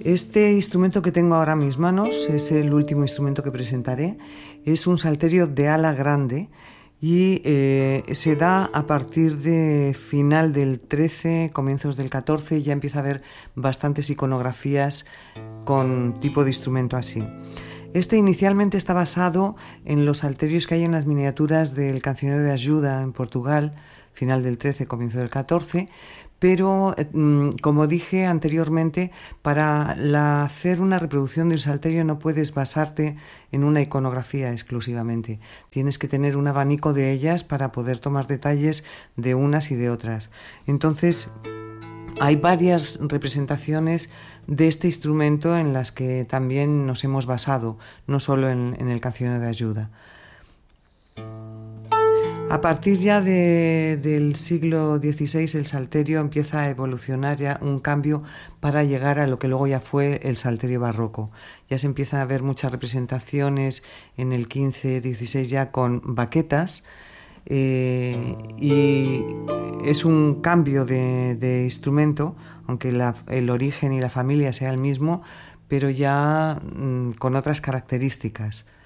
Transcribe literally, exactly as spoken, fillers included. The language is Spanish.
Este instrumento que tengo ahora en mis manos es el último instrumento que presentaré. Es un salterio de ala grande y eh, se da a partir de final del trece, comienzos del catorce, y ya empieza a haber bastantes iconografías con tipo de instrumento así. Este inicialmente está basado en los salterios que hay en las miniaturas del Cancionero de Ajuda en Portugal, final del trece, comienzo del catorce, pero como dije anteriormente, para la, hacer una reproducción de un salterio no puedes basarte en una iconografía exclusivamente. Tienes que tener un abanico de ellas para poder tomar detalles de unas y de otras. Entonces, hay varias representaciones de este instrumento en las que también nos hemos basado, no solo en, en el Cancionero de Ajuda. A partir ya de, del siglo dieciséis el salterio empieza a evolucionar, ya un cambio para llegar a lo que luego ya fue el salterio barroco. Ya se empiezan a ver muchas representaciones en el quince dieciséis ya con baquetas, eh, y es un cambio de, de instrumento, aunque la, el origen y la familia sea el mismo, pero ya mmm, con otras características.